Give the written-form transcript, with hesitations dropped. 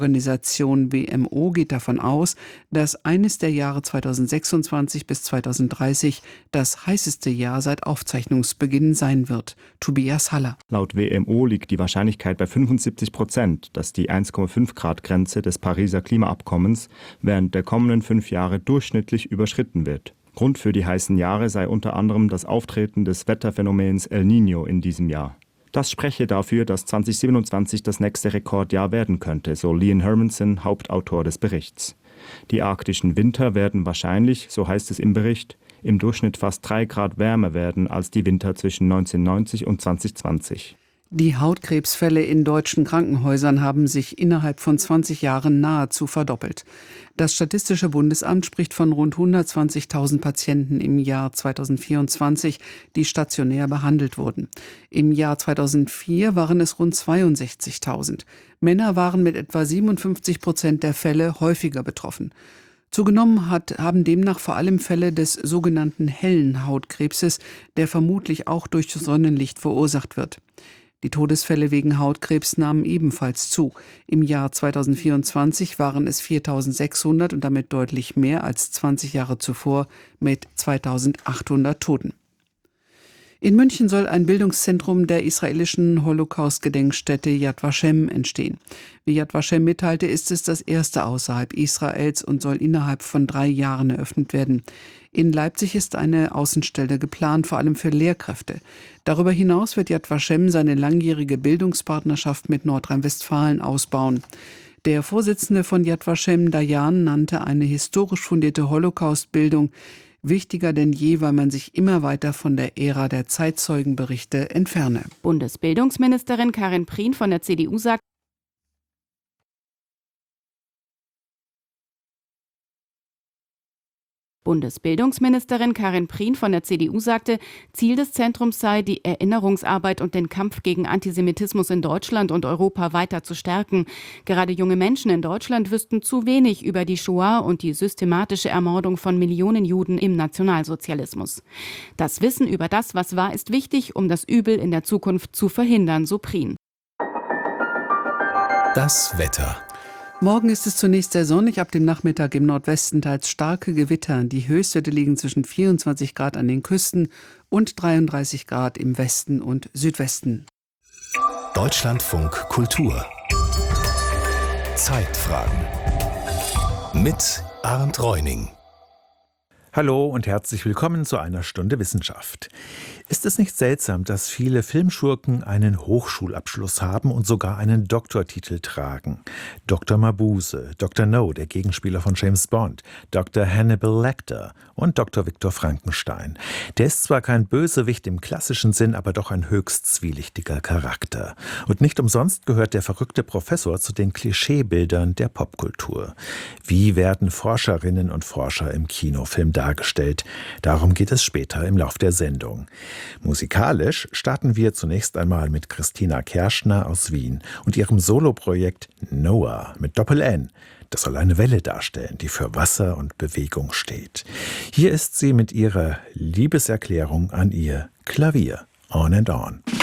Die Organisation WMO geht davon aus, dass eines der Jahre 2026 bis 2030 das heißeste Jahr seit Aufzeichnungsbeginn sein wird. Tobias Haller. Laut WMO liegt die Wahrscheinlichkeit bei 75%, dass die 1,5-Grad-Grenze des Pariser Klimaabkommens während der kommenden 5 Jahre durchschnittlich überschritten wird. Grund für die heißen Jahre sei unter anderem das Auftreten des Wetterphänomens El Niño in diesem Jahr. Das spreche dafür, dass 2027 das nächste Rekordjahr werden könnte, so Lian Hermanson, Hauptautor des Berichts. Die arktischen Winter werden wahrscheinlich, so heißt es im Bericht, im Durchschnitt fast 3 Grad wärmer werden als die Winter zwischen 1990 und 2020. Die Hautkrebsfälle in deutschen Krankenhäusern haben sich innerhalb von 20 Jahren nahezu verdoppelt. Das Statistische Bundesamt spricht von rund 120.000 Patienten im Jahr 2024, die stationär behandelt wurden. Im Jahr 2004 waren es rund 62.000. Männer waren mit etwa 57% der Fälle häufiger betroffen. Zugenommen haben demnach vor allem Fälle des sogenannten hellen Hautkrebses, der vermutlich auch durch Sonnenlicht verursacht wird. Die Todesfälle wegen Hautkrebs nahmen ebenfalls zu. Im Jahr 2024 waren es 4.600 und damit deutlich mehr als 20 Jahre zuvor mit 2.800 Toten. In München soll ein Bildungszentrum der israelischen Holocaust-Gedenkstätte Yad Vashem entstehen. Wie Yad Vashem mitteilte, ist es das erste außerhalb Israels und soll innerhalb von 3 Jahren eröffnet werden. In Leipzig ist eine Außenstelle geplant, vor allem für Lehrkräfte. Darüber hinaus wird Yad Vashem seine langjährige Bildungspartnerschaft mit Nordrhein-Westfalen ausbauen. Der Vorsitzende von Yad Vashem, Dayan, nannte eine historisch fundierte Holocaust-Bildung wichtiger denn je, weil man sich immer weiter von der Ära der Zeitzeugenberichte entferne. Bundesbildungsministerin Karin Prien von der CDU sagt, sagte, Ziel des Zentrums sei, die Erinnerungsarbeit und den Kampf gegen Antisemitismus in Deutschland und Europa weiter zu stärken. Gerade junge Menschen in Deutschland wüssten zu wenig über die Shoah und die systematische Ermordung von Millionen Juden im Nationalsozialismus. Das Wissen über das, was war, ist wichtig, um das Übel in der Zukunft zu verhindern, so Prien. Das Wetter. Morgen ist es zunächst sehr sonnig, ab dem Nachmittag im Nordwesten teils starke Gewitter. Die Höchstwerte liegen zwischen 24 Grad an den Küsten und 33 Grad im Westen und Südwesten. Deutschlandfunk Kultur. Zeitfragen. Mit Arndt Reuning. Hallo und herzlich willkommen zu einer Stunde Wissenschaft. Ist es nicht seltsam, dass viele Filmschurken einen Hochschulabschluss haben und sogar einen Doktortitel tragen? Dr. Mabuse, Dr. No, der Gegenspieler von James Bond, Dr. Hannibal Lecter und Dr. Victor Frankenstein. Der ist zwar kein Bösewicht im klassischen Sinn, aber doch ein höchst zwielichtiger Charakter. Und nicht umsonst gehört der verrückte Professor zu den Klischeebildern der Popkultur. Wie werden Forscherinnen und Forscher im Kinofilm dargestellt? Darum geht es später im Lauf der Sendung. Musikalisch starten wir zunächst einmal mit Christina Kerschner aus Wien und ihrem Soloprojekt Noah mit Doppel-N. Das soll eine Welle darstellen, die für Wasser und Bewegung steht. Hier ist sie mit ihrer Liebeserklärung an ihr Klavier. On and On.